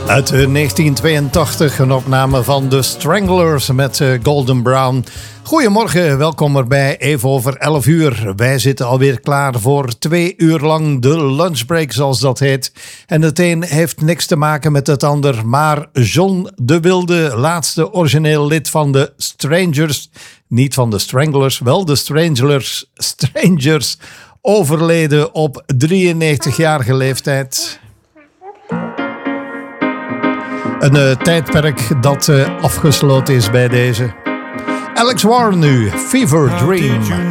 Uit 1982, een opname van The Stranglers met Golden Brown. Goedemorgen, welkom erbij, even over 11 uur. Wij zitten alweer klaar voor 2 uur lang de lunchbreak, zoals dat heet. En het een heeft niks te maken met het ander, maar John de Wilde, laatste origineel lid van de Strangers, niet van de Stranglers, wel de Strangers, overleden op 93-jarige leeftijd. Een tijdperk dat afgesloten is bij deze. Alex Warren nu, Fever Dream.